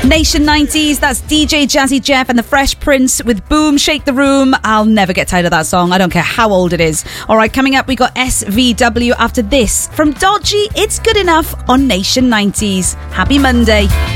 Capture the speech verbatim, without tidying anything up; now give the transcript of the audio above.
Nation nineties, that's D J Jazzy Jeff and the Fresh Prince with Boom, Shake the Room. I'll never get tired of that song. I don't care how old it is. All right, coming up, we got S V W after this. From Dodgy, It's Good Enough on Nation nineties. Happy Monday.